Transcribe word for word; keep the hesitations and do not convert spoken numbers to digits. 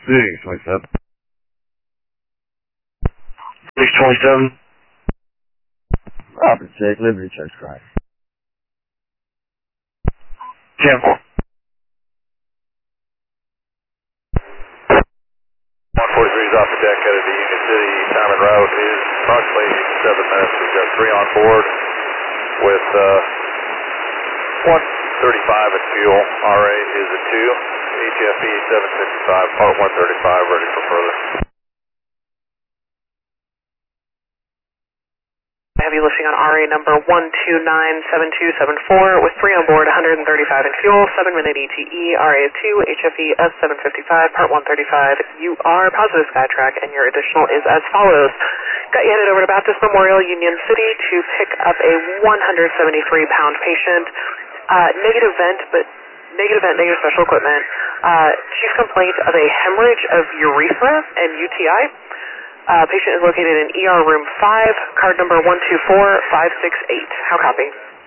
six twenty-seven. six twenty-seven. Robert six, Liberty Church Christ. ten four. one forty-three is off the deck headed to Union City. Time en route is approximately seven minutes. We've got three on board with uh, one thirty-five at fuel. R A is a two. H F E seven fifty-five, part one thirty-five, ready for further. Heavy lifting on R A number one two nine seven two seven four with three on board, one thirty-five in fuel, seven minute E T E, R A two, H F E of seven fifty-five, part one thirty-five. You are positive SkyTrack and your additional is as follows. Got you headed over to Baptist Memorial, Union City to pick up a one hundred seventy-three pound patient. Uh, negative vent, but negative vent, negative special equipment. Uh, chief complaint of a hemorrhage of urethra and U T I. Uh, patient is located in E R room five, card number one two four five six eight. How copy?